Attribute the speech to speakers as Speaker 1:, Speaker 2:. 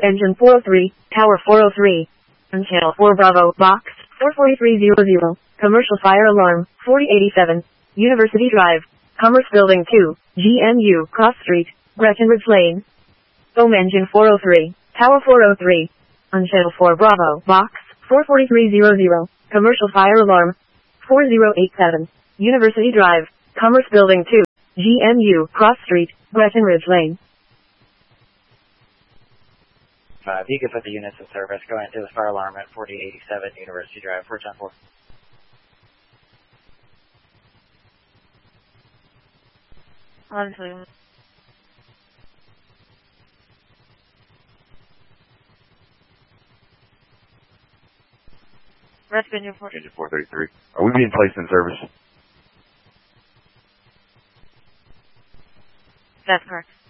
Speaker 1: engine 403, tower 403. On channel 4 Bravo, box 44300. Commercial fire alarm 4087. University Drive, Commerce Building 2, GMU, Cross Street, Breckenridge Lane. Home engine 403, tower 403. On channel 4 Bravo, box 44300. Commercial fire alarm 4087. University Drive, Commerce Building 2, GMU, Cross Street, Breckenridge Lane.
Speaker 2: You can put the units in service. Go ahead and do the fire alarm at 4087 University Drive, 410-4.
Speaker 3: Honestly. Rescue engine
Speaker 4: 433. Are we being placed in service?
Speaker 3: That's correct.